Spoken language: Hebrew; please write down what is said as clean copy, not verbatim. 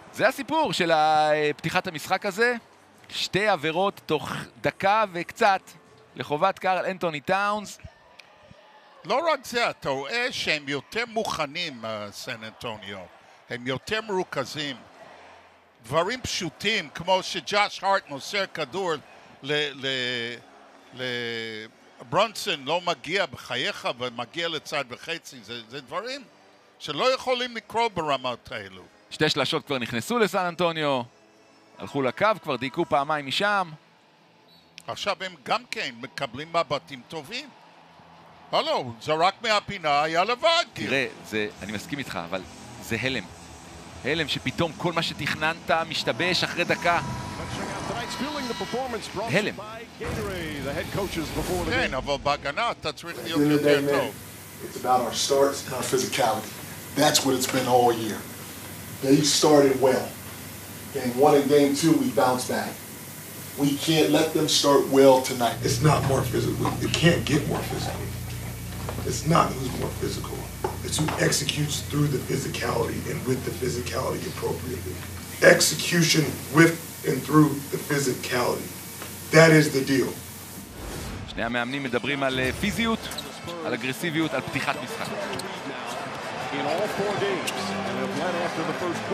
זה הסיפור של פתיחת המשחק הזה. שתי עבירות תוך דקה וקצת לחובת קארל אנתוני טאונס. לא רק זה, אתה רואה שהם יותר מוכנים, סן אנטוניו. הם יותר מרוכזים. דברים פשוטים, כמו שג'וש הארט מוסר כדור לברונסון, לא מגיע בחייך ומגיע לצד וחצי. זה דברים שלא יכולים לקרות ברמות האלו. שתי שלשות כבר נכנסו לסן אנטוניו. הלכו לקו, כבר דייקו פעמיים משם. עכשיו הם גם כן מקבלים מבטים טובים. הלו, זרק מהפינה, היה לבד. תראה, אני מסכים איתך, אבל זה הלם. הלם שפתאום כל מה שתכננת משתבש אחרי דקה. הלם. כן, אבל בהגנה אתה צריך להיות יותר טוב. It's about our starts and our physicality. That's what it's been all year. They started well. Game 1 and game 2, we bounced back. We can't let them start well tonight. It's not more physical. It can't get more physical. It's not who's more physical. It's who executes through the physicality and with the physicality appropriately. Execution with and through the physicality. That is the deal. שני המאמנים מדברים על פיזיות, על אגרסיביות, על פתיחת משחק.